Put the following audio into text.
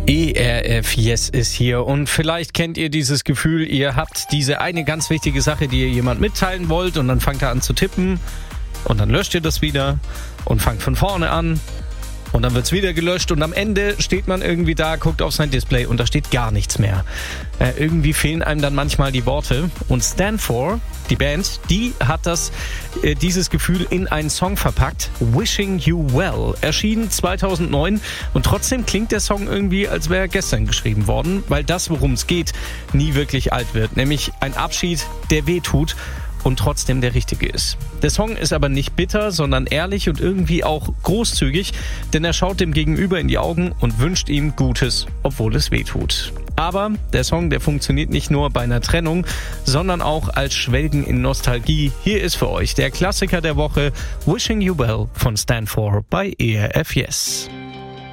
ERF Yes ist hier und vielleicht kennt ihr dieses Gefühl, ihr habt diese eine ganz wichtige Sache, die ihr jemand mitteilen wollt und dann fangt ihr an zu tippen und dann löscht ihr das wieder und fangt von vorne an und dann wird's wieder gelöscht und am Ende steht man irgendwie da, guckt auf sein Display und da steht gar nichts mehr. Irgendwie fehlen einem dann manchmal die Worte und Stand For, die Band, die hat dieses Gefühl in einen Song verpackt. Wishing You Well, erschien 2009 und trotzdem klingt der Song irgendwie, als wäre er gestern geschrieben worden, weil das, worum es geht, nie wirklich alt wird. Nämlich ein Abschied, der wehtut und trotzdem der richtige ist. Der Song ist aber nicht bitter, sondern ehrlich und irgendwie auch großzügig, denn er schaut dem Gegenüber in die Augen und wünscht ihm Gutes, obwohl es wehtut. Aber der Song, der funktioniert nicht nur bei einer Trennung, sondern auch als Schwelgen in Nostalgie. Hier ist für euch der Klassiker der Woche Wishing You Well von Stand For bei ERF Yes.